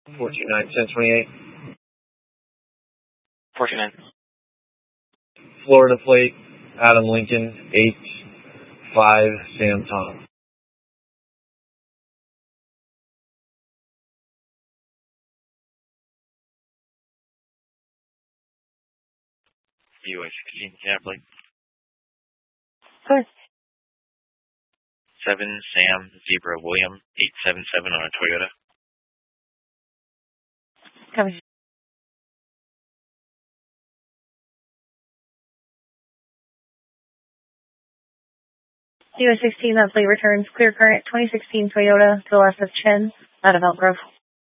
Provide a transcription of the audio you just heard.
429-1028. 429. Florida plate, Adam Lincoln, 8-5 Sam Tom. UA 16, yeah, plate. Sure. 7 Sam Zebra William 877 on a Toyota. Copy. US 16, that plate returns clear current 2016 Toyota to the left of Chen out of Elk Grove.